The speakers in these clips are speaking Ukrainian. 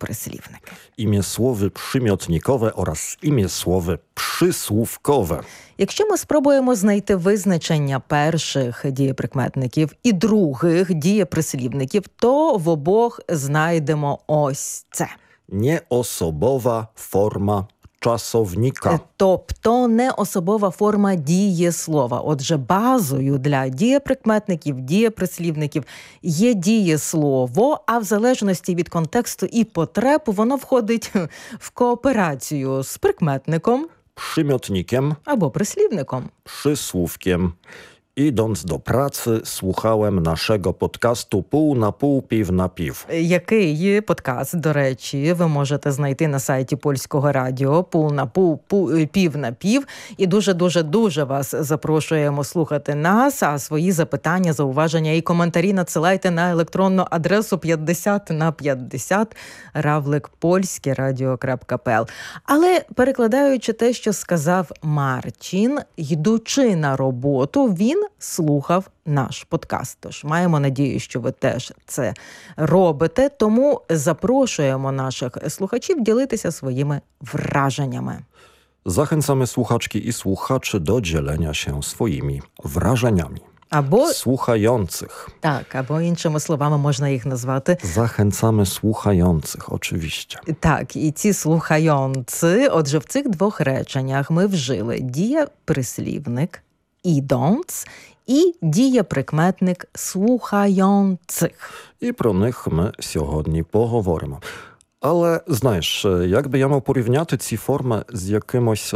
дієприслівники. Imiesłowy przymiotnikowe oraz imiesłowy przysłówkowe. Якщо ми спробуємо знайти визначення перших дієприкметників і других дієприслівників, то в обох знайдемо ось це. Nieosobowa forma czasownika. Тобто неособова форма дієслова. Отже, базою для дієприкметників, дієприслівників є дієслово, а в залежності від контексту і потреб воно входить в кооперацію з прикметником, Przymiotnikiem, або прислівником. przysłówkiem. Idąc do pracy, słuchałem naszego podcastu Pół na pół, piw na piw. Який подкаст, до речі, ви можете знайти на сайті Польського радіо «Пул на пул, пів на пів». І дуже вас запрошуємо слухати нас, а свої запитання, зауваження і коментарі надсилайте на електронну адресу 50/50 равлик.polskie.radio.pl. Але перекладаючи те, що сказав Марчин, йдучи на роботу, він слухав наш подкаст. Тож маємо надію, що ви теж це робите, тому запрошуємо наших слухачів ділитися своїми враженнями. Zachęcamy słuchaczki i słuchaczy do dzielenia się swoimi wrażeniami. Або Słuchających. так, або іншими словами можна їх назвати. Zachęcamy słuchających, oczywiście. Так, і ці слухający, отже, в цих двох реченнях ми вжили дієприслівник «idąc» і дієприкметник «слухających». І про них ми сьогодні поговоримо. Але, знаєш, якби я мав порівняти ці форми з якимось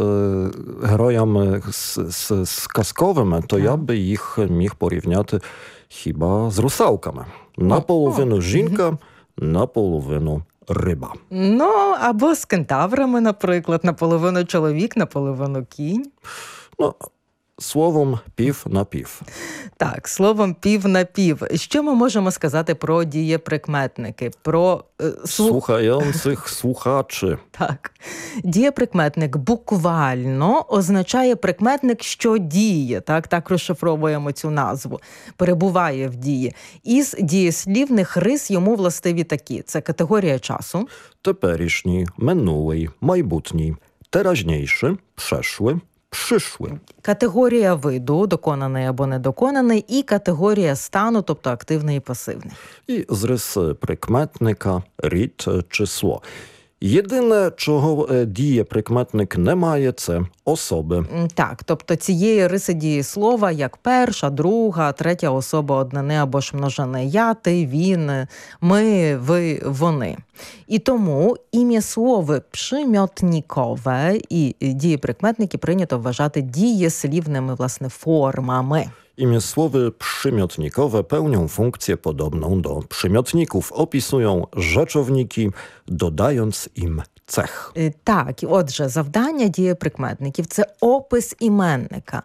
героями з казковими, то я би їх міг порівняти хіба з русалками. Наполовину жінка, наполовину риба. Ну, або з кентаврами, наприклад, наполовину чоловік, наполовину кінь. Ну, словом, пів на пів. Так, словом, пів на пів. Що ми можемо сказати про дієприкметники? Про Słuchających słuchaczy. Так. Дієприкметник буквально означає прикметник, що діє. Так розшифровуємо цю назву. Перебуває в дії. Із дієслівних рис йому властиві такі. Це категорія часу. Теперішній, минулий, майбутній, теражнійший, przeszły, przyszły. Категорія виду, доконаний або недоконаний, і категорія стану, тобто активний і пасивний. І зрис прикметника, рід, число. Єдине, чого дієприкметник не має, це особи. Так, тобто цієї риси дієслова, як перша, друга, третя особа однини або ж множини. Я, ти, він, ми, ви, вони. І тому ім'яслови przymiotnikowe і дієприкметники прийнято вважати дієслівними, власне, формами. Imiesłowy przymiotnikowe pełnią funkcję podobną do przymiotników. Opisują rzeczowniki, dodając im cech. Так, отже, завдання дієприкметників – це опис іменника.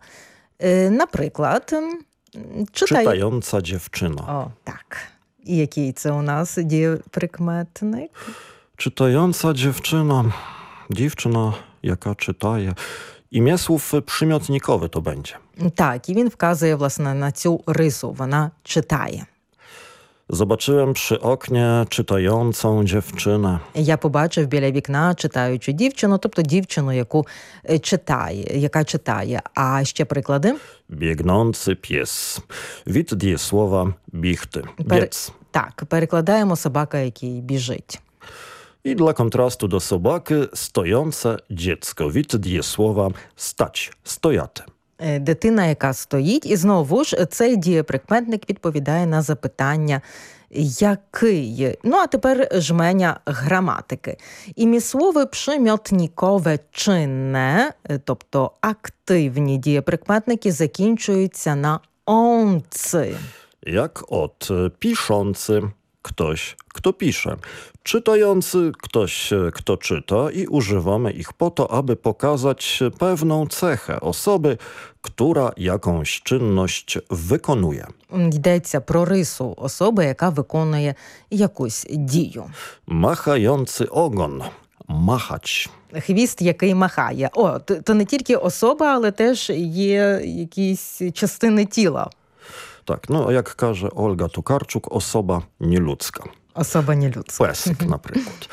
Наприклад, Czytająca dziewczyna. О, так. І який це у нас дієприкметник? Czytająca dziewczyna. Dziewczyna, jaka czytaje. Imiesłów przymiotnikowy to będzie. Так, і він вказує, власне, на цю рису. Вона читає. Zobaczyłem przy oknie czytającą dziewczynę. Я побачив біля вікна читаючу дівчину, тобто дівчину, яка читає. А ще приклади? Biegnący pies. Wid dієслова bichty. Biec. Так, перекладаємо собака, який біжить. I dla kontrastu do sobaki stojące dziecko. Wid dієслова stać. Стояти. Дитина, яка стоїть. І знову ж цей дієприкметник відповідає на запитання «який?». Ну, а тепер жменя граматики. Ім'яслови przymiotnikowe czynne, тобто активні дієприкметники, закінчуються на «oncy». Jak od piszący, ktoś, kto pisze. Czytający, ktoś, kto czyta i używamy ich po to, aby pokazać pewną cechę osoby, która jakąś czynność wykonuje. Йдеться про рису особи, яка виконує якусь дію. Machający ogon. Machać. Хвіст, який махає. О, то не тільки особа, але теж є якісь частини тіла. Tak, no jak każe Olga Tokarczuk, osoba nieludzka. Особа нелюдська. Песик, наприклад.